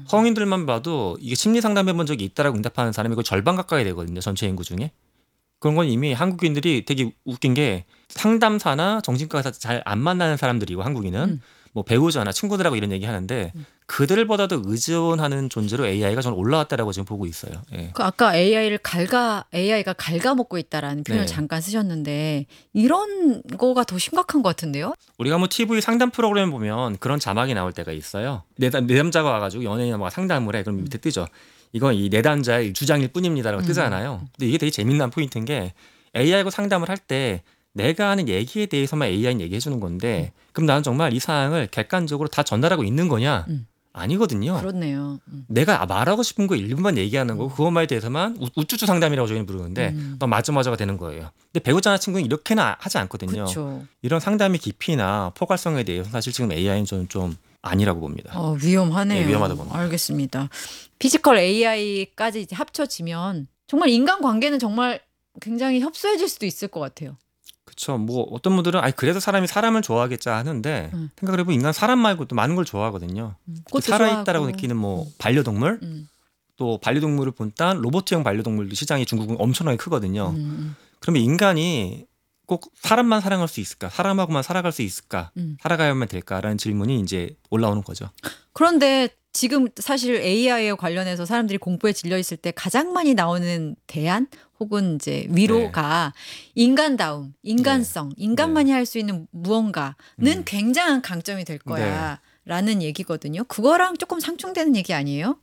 성인들만 봐도 이게 심리 상담해본 적이 있다라고 응답하는 사람이 거의 절반 가까이 되거든요. 전체 인구 중에. 그런 건 이미 한국인들이 되게 웃긴 게 상담사나 정신과 의사 잘 안 만나는 사람들이고 한국인은 음. 뭐 배우자나 친구들하고 이런 얘기 하는데 그들보다도 의존하는 존재로 AI가 저는 올라왔다라고 지금 보고 있어요. 예. 그 아까 AI가 갉아먹고 있다라는 표현을 네. 잠깐 쓰셨는데 이런 거가 더 심각한 것 같은데요? 우리가 뭐 TV 상담 프로그램 보면 그런 자막이 나올 때가 있어요. 내담자가 와가지고 연예인이 뭐 상담을 해. 그럼 밑에 뜨죠. 이건 이 내담자의 주장일 뿐입니다라고 뜨잖아요. 근데 이게 되게 재밌는 포인트인 게 AI하고 상담을 할 때 내가 하는 얘기에 대해서만 AI는 얘기해 주는 건데 그럼 나는 정말 이 사항을 객관적으로 다 전달하고 있는 거냐? 아니거든요. 그렇네요. 내가 말하고 싶은 거 일부만 얘기하는 거고 그것만에 대해서만 우쭈쭈 상담이라고 저희는 부르는데 너 맞아가 되는 거예요. 근데 배우자나 친구는 이렇게는 하지 않거든요. 그렇죠. 이런 상담의 깊이나 포괄성에 대해서 사실 지금 AI는 저는 좀 아니라고 봅니다. 위험하네요. 네, 위험하다고 봅니다. 알겠습니다. 피지컬 AI까지 이제 합쳐지면 정말 인간관계는 정말 굉장히 협소해질 수도 있을 것 같아요. 그렇죠. 뭐 어떤 분들은 그래서 사람이 사람을 좋아하겠자 하는데 생각을 해보면 인간 사람 말고 또 많은 걸 좋아하거든요. 꽃도 살아있다라고 좋아하고. 느끼는 뭐 반려동물 또 반려동물을 본딴 로봇형 반려동물도 시장이 중국은 엄청나게 크거든요. 그러면 인간이 꼭 사람만 사랑할 수 있을까? 사람하고만 살아갈 수 있을까? 살아가야만 될까라는 질문이 이제 올라오는 거죠. 그런데 지금 사실 AI에 관련해서 사람들이 공부에 질려 있을 때 가장 많이 나오는 대안 혹은 이제 위로가 인간다움, 인간성, 인간만이 할 수 있는 무언가는 굉장한 강점이 될 거야. 라는 얘기거든요. 그거랑 조금 상충되는 얘기 아니에요?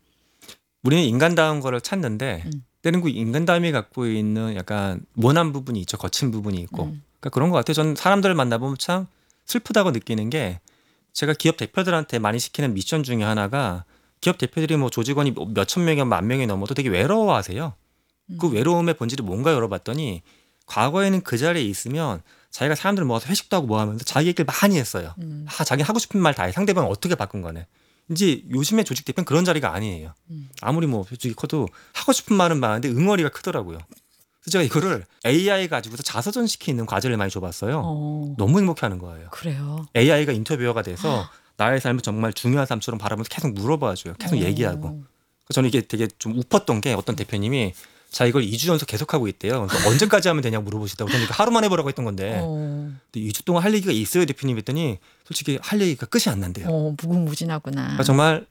우리는 인간다운 거를 찾는데 때는 그 인간다움이 갖고 있는 약간 모난 부분이 있죠. 거친 부분이 있고. 그러니까 그런 것 같아요. 저는 사람들을 만나보면 참 슬프다고 느끼는 게 제가 기업 대표들한테 많이 시키는 미션 중에 하나가 기업 대표들이 뭐 조직원이 몇천 명이 만 명이 넘어도 되게 외로워하세요. 그 외로움의 본질이 뭔가 열어봤더니 과거에는 그 자리에 있으면 자기가 사람들 모아서 회식도 하고 뭐 하면서 자기 얘기를 많이 했어요. 자기 하고 싶은 말 다 해. 상대방을 어떻게 바꾼 거네. 이제 요즘의 조직 대표는 그런 자리가 아니에요. 아무리 뭐 조직이 커도 하고 싶은 말은 많은데 응어리가 크더라고요. 그래서 제가 이거를 AI 가지고서 자서전 시키는 과제를 많이 줘봤어요. 너무 행복해하는 거예요. 그래요. AI가 인터뷰어가 돼서 나의 삶을 정말 중요한 삶처럼 바라보면서 계속 물어봐줘요. 계속 얘기하고. 그래서 저는 이게 되게 좀 웃었던 게 어떤 대표님이 자 이걸 2주 연속 계속하고 있대요. 그래서 언제까지 하면 되냐고 물어보시다고. 저는 이거 하루만 해보라고 했던 건데 근데 2주 동안 할 얘기가 있어요 대표님 했더니 솔직히 할 얘기가 끝이 안 난대요. 무궁무진하구나. 그러니까 정말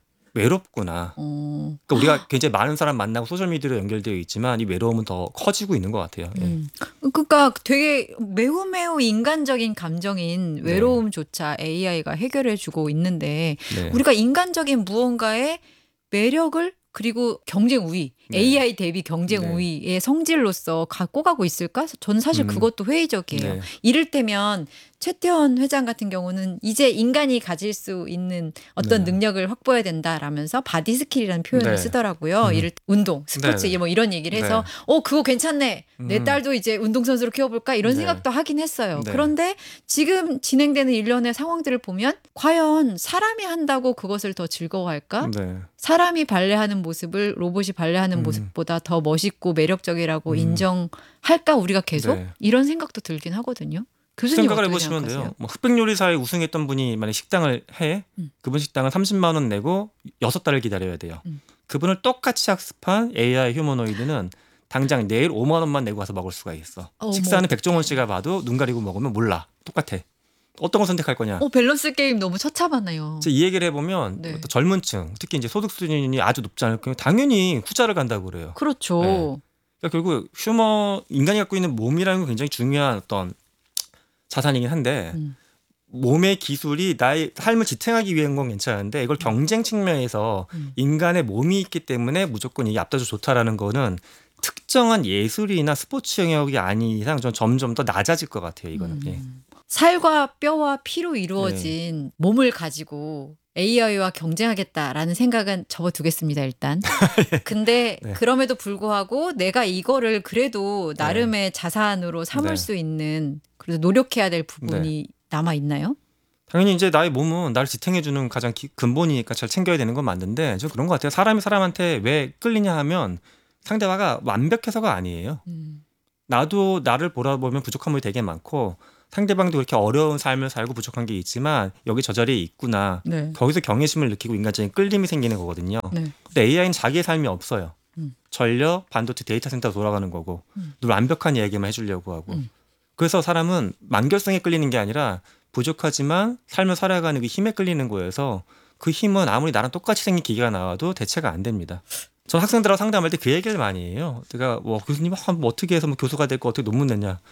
외롭구나. 그러니까 우리가 굉장히 많은 사람 만나고 소셜미디어로 연결되어 있지만 이 외로움은 더 커지고 있는 것 같아요. 그러니까 되게 매우 인간적인 감정인 외로움조차 AI가 해결해주고 있는데 우리가 인간적인 무언가의 매력을 그리고 경쟁 우위, AI 대비 경쟁 우위의 성질로서 갖고 가고 있을까? 저는 사실 그것도 회의적이에요. 이를테면 최태원 회장 같은 경우는 이제 인간이 가질 수 있는 어떤 능력을 확보해야 된다라면서 바디 스킬이라는 표현을 쓰더라고요. 운동, 스포츠 뭐 이런 얘기를 해서 그거 괜찮네. 내 딸도 이제 운동선수로 키워볼까? 이런 생각도 하긴 했어요. 그런데 지금 진행되는 일련의 상황들을 보면 과연 사람이 한다고 그것을 더 즐거워할까? 사람이 발레하는 모습을 로봇이 발레하는 모습보다 더 멋있고 매력적이라고 인정할까? 우리가 계속? 이런 생각도 들긴 하거든요. 교수님 생각을 어떻게 해보시면 생각하세요? 돼요. 뭐 흑백요리사에 우승했던 분이 만약 식당을 해 그분 식당은 30만 원 내고 6달을 기다려야 돼요. 그분을 똑같이 학습한 AI 휴머노이드는 당장 내일 5만 원만 내고 가서 먹을 수가 있어. 식사는 백종원 씨가 봐도 눈 가리고 먹으면 몰라. 똑같아. 어떤 걸 선택할 거냐. 밸런스 게임 너무 처참하네요. 이 얘기를 해보면 또 젊은 층, 특히 이제 소득 수준이 아주 높지 않을 경우 당연히 후자를 간다고 그래요. 그렇죠. 그러니까 결국 인간이 갖고 있는 몸이라는 건 굉장히 중요한 어떤 자산이긴 한데 몸의 기술이 나의 삶을 지탱하기 위한 건 괜찮은데 이걸 경쟁 측면에서 인간의 몸이 있기 때문에 무조건 이게 압도적 좋다라는 거는 특정한 예술이나 스포츠 영역이 아닌 이상 좀 점점 더 낮아질 것 같아요. 이거는. 살과 뼈와 피로 이루어진 몸을 가지고 AI와 경쟁하겠다라는 생각은 접어두겠습니다, 일단. 근데 그럼에도 불구하고 내가 이거를 그래도 나름의 자산으로 삼을 수 있는 그래도 노력해야 될 부분이 남아 있나요? 당연히 이제 나의 몸은 나를 지탱해주는 가장 근본이니까 잘 챙겨야 되는 건 맞는데 좀 그런 것 같아요. 사람이 사람한테 왜 끌리냐 하면 상대방가 완벽해서가 아니에요. 나도 나를 보라보면 부족한 부분이 되게 많고 상대방도 그렇게 어려운 삶을 살고 부족한 게 있지만 여기 저 자리에 있구나. 네. 거기서 경외심을 느끼고 인간적인 끌림이 생기는 거거든요. 네. 근데 AI는 자기의 삶이 없어요. 음. 전력, 반도체, 데이터 센터 돌아가는 거고 늘 완벽한 이야기만 해주려고 하고 그래서 사람은 만결성에 끌리는 게 아니라 부족하지만 삶을 살아가는 그 힘에 끌리는 거여서 그 힘은 아무리 나랑 똑같이 생긴 기계가 나와도 대체가 안 됩니다. 전 학생들하고 상담할 때 그 얘기를 많이 해요. 제가 뭐 교수님 뭐 어떻게 해서 뭐 교수가 됐고 어떻게 논문 냈냐.